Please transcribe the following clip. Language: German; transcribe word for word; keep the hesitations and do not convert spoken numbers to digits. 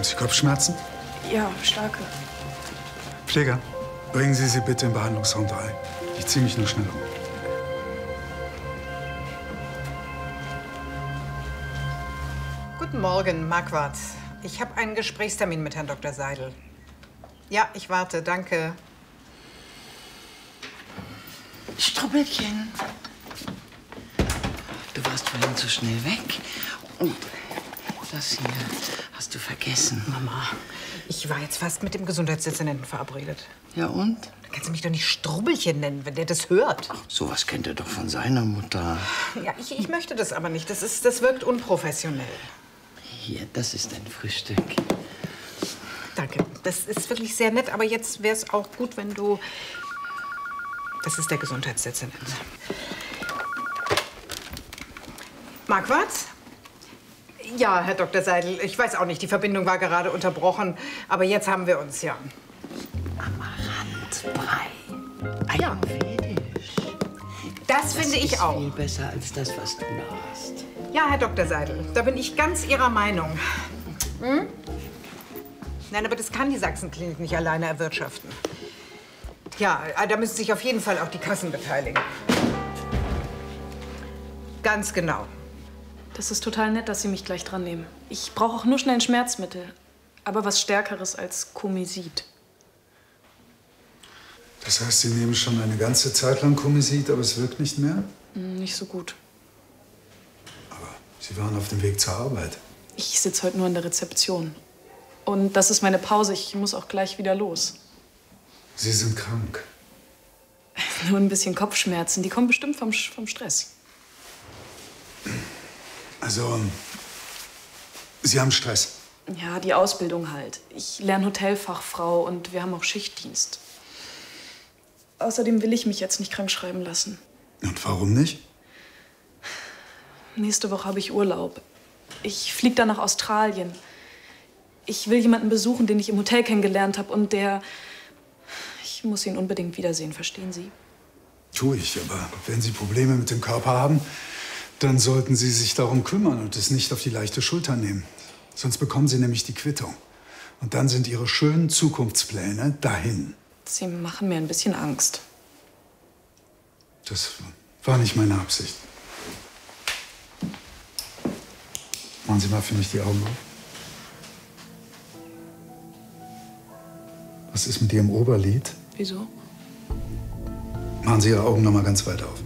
Sie Kopfschmerzen? Ja, starke. Pfleger, bringen Sie sie bitte im Behandlungsraum drei. Ich ziehe mich nur schnell um. Guten Morgen, Marquardt. Ich habe einen Gesprächstermin mit Herrn Doktor Seidel. Ja, ich warte, danke. Strubbelchen. Du warst vorhin zu schnell weg. Und das hier hast du vergessen. Mama, ich war jetzt fast mit dem Gesundheitsdezernenten verabredet. Ja und? Da kannst du mich doch nicht Strubbelchen nennen, wenn der das hört. Ach, sowas kennt er doch von seiner Mutter. Ja, ich, ich möchte das aber nicht. Das, ist, das wirkt unprofessionell. Hier, das ist dein Frühstück. Danke. Das ist wirklich sehr nett, aber jetzt wäre es auch gut, wenn du... Das ist der Gesundheitsdezernent. Marquardt? Ja, Herr Doktor Seidel, ich weiß auch nicht, die Verbindung war gerade unterbrochen, aber jetzt haben wir uns, ja. Amaranthbrei. Ja. Ayurvedisch. Das finde ich auch. Das ist viel besser als das, was du da hast. Ja, Herr Doktor Seidel, da bin ich ganz Ihrer Meinung. Hm? Nein, aber das kann die Sachsenklinik nicht alleine erwirtschaften. Ja, da müssen sich auf jeden Fall auch die Kassen beteiligen. Ganz genau. Das ist total nett, dass Sie mich gleich dran nehmen. Ich brauche auch nur schnell ein Schmerzmittel. Aber was Stärkeres als Komisid. Das heißt, Sie nehmen schon eine ganze Zeit lang Komisid, aber es wirkt nicht mehr? Hm, nicht so gut. Aber Sie waren auf dem Weg zur Arbeit. Ich sitze heute nur an der Rezeption. Und das ist meine Pause. Ich muss auch gleich wieder los. Sie sind krank. Nur ein bisschen Kopfschmerzen. Die kommen bestimmt vom, vom Stress. Also, Sie haben Stress. Ja, die Ausbildung halt. Ich lerne Hotelfachfrau und wir haben auch Schichtdienst. Außerdem will ich mich jetzt nicht krank schreiben lassen. Und warum nicht? Nächste Woche habe ich Urlaub. Ich fliege dann nach Australien. Ich will jemanden besuchen, den ich im Hotel kennengelernt habe und der... Ich muss ihn unbedingt wiedersehen, verstehen Sie? Tue ich, aber wenn Sie Probleme mit dem Körper haben, dann sollten Sie sich darum kümmern und es nicht auf die leichte Schulter nehmen. Sonst bekommen Sie nämlich die Quittung. Und dann sind Ihre schönen Zukunftspläne dahin. Sie machen mir ein bisschen Angst. Das war nicht meine Absicht. Machen Sie mal für mich die Augen auf. Was ist mit Ihrem Oberlid? Wieso? Machen Sie Ihre Augen noch mal ganz weit auf.